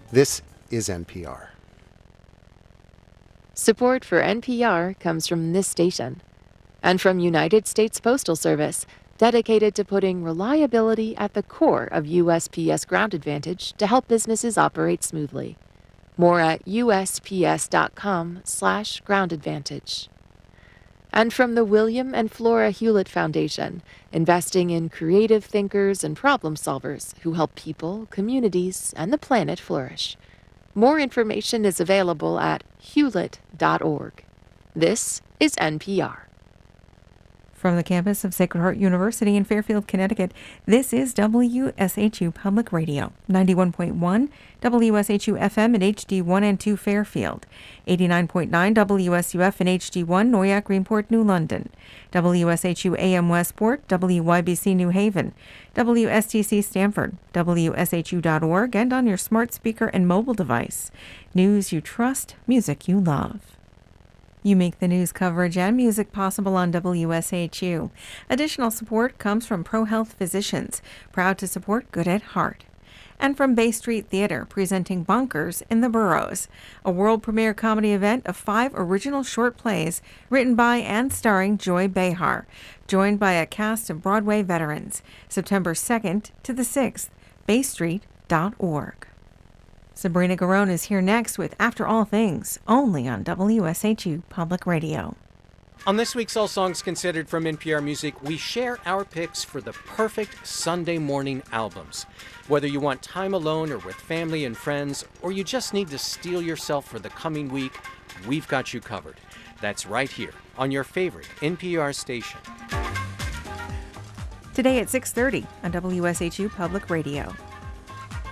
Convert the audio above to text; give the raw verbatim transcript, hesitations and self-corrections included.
This is N P R. Support for N P R comes from this station and from United States Postal Service, dedicated to putting reliability at the core of U S P S Ground Advantage to help businesses operate smoothly. More at usps.com slash ground advantage. And from the William and Flora Hewlett Foundation, investing in creative thinkers and problem solvers who help people, communities, and the planet flourish. More information is available at hewlett dot org. This is N P R. From the campus of Sacred Heart University in Fairfield, Connecticut, this is W S H U Public Radio, ninety-one point one W S H U F M at H D one and two Fairfield, eighty-nine point nine W S U F and H D one Noyak, Greenport, New London, W S H U A M Westport, W Y B C New Haven, W S T C Stamford, W S H U dot org, and on your smart speaker and mobile device. News you trust, music you love. You make the news coverage and music possible on W S H U. Additional support comes from ProHealth Physicians, proud to support Good at Heart. And from Bay Street Theater, presenting Bunkers in the Burrows, a world premiere comedy event of five original short plays written by and starring Joy Behar, joined by a cast of Broadway veterans. September second to the sixth, bay street dot org. Sabrina Garone is here next with After All Things, only on W S H U Public Radio. On this week's All Songs Considered from N P R Music, we share our picks for the perfect Sunday morning albums. Whether you want time alone or with family and friends, or you just need to steel yourself for the coming week, we've got you covered. That's right here on your favorite N P R station. Today at six thirty on W S H U Public Radio.